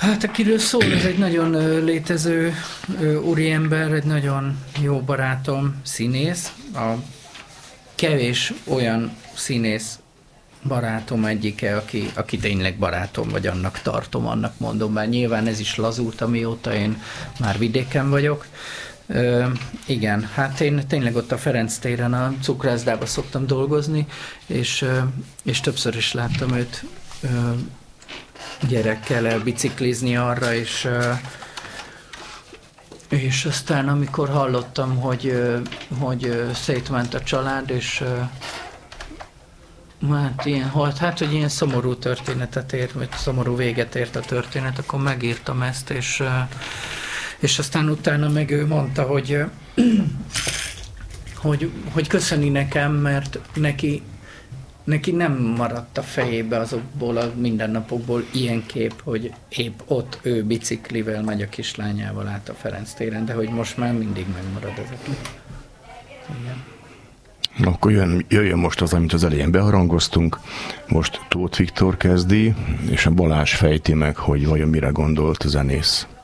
Hát akiről szól, ez egy nagyon létező úriember, egy nagyon jó barátom, színész. A kevés olyan színész barátom egyike, aki tényleg barátom, vagy annak tartom, annak mondom, mert nyilván ez is lazult, amióta én már vidéken vagyok. Igen, hát én tényleg ott a Ferenc téren a cukrászdában szoktam dolgozni, és többször is láttam őt gyerekkel elbiciklizni arra, és aztán amikor hallottam, hogy szétment a család, és hogy ilyen szomorú történetet ért, vagy szomorú véget ért a történet, akkor megírtam ezt, és aztán utána meg ő mondta, hogy köszöni nekem, mert neki nem maradt a fejébe azokból a mindennapokból ilyen kép, hogy épp ott ő biciklivel megy a kislányával át a Ferenc téren, de hogy most már mindig megmarad ezek. Igen. Akkor jöjjön most az, amit az elején beharangoztunk. Most Tóth Viktor kezdi, és a Balázs fejti meg, hogy vajon mire gondolt a zenész.